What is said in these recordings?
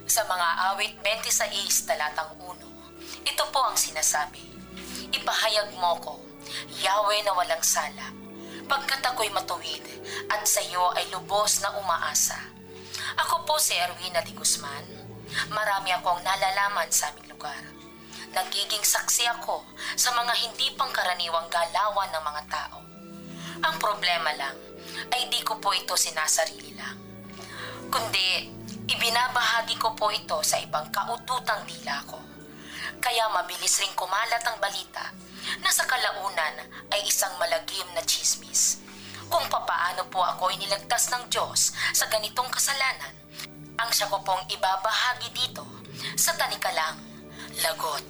Sa mga awit 26 talatang 1, ito po ang sinasabi, ipahayag mo ko, Yahweh na walang sala, pagkat ako'y matuwid at sa iyo ay lubos na umaasa. Ako po si Erwina de Guzman. Marami akong nalalaman sa aming lugar. Nagiging saksi ako sa mga hindi pangkaraniwang galawan ng mga tao. Ang problema lang ay di ko po ito sinasarili lang, kundi ibinabahagi ko po ito sa ibang kaututang dila ko. Kaya mabilis ring kumalat ang balita na sa kalaunan ay isang malagim na tsismis. Kung papaano po ako inilagtas ng Diyos sa ganitong kasalanan, ang siya ko pong ibabahagi dito sa Tanikalang Lagot.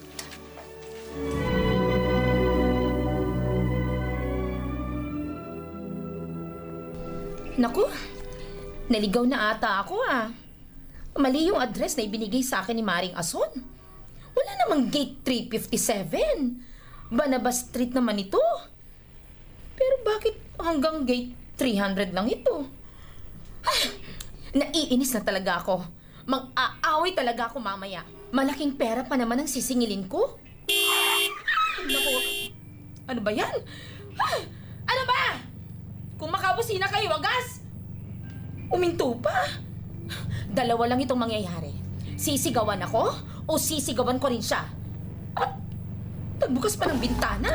Naku, naligaw na ata ako ah. Mali yung address na ibinigay sa akin ni Maring Ason. Wala namang gate 357. Banaba Street naman ito. Pero bakit hanggang gate 300 lang ito? Naiinis na talaga ako. Mag-aaway talaga ako mamaya. Malaking pera pa naman ang sisingilin ko. Naku, ano ba yan? Ano ba? Kung makabusina kayo, wagas! Uminto pa. Dalawa lang itong mangyayari. Sisigawan ako o sisigawan ko rin siya. At nagbukas pa ng bintana.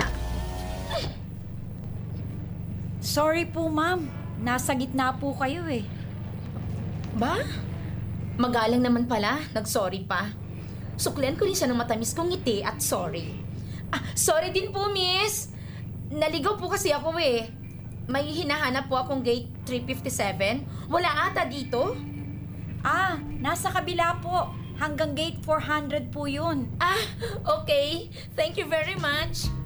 Sorry po, ma'am. Nasa gitna po kayo eh. Ba? Magalang naman pala, nag-sorry pa. Suklian ko rin siya ng matamis kong ngiti at sorry. Sorry din po, miss. Naligaw po kasi ako eh. May hinahanap po akong gate 357. Wala ata dito. Nasa kabila po. Hanggang gate 400 po yun. Okay. Thank you very much.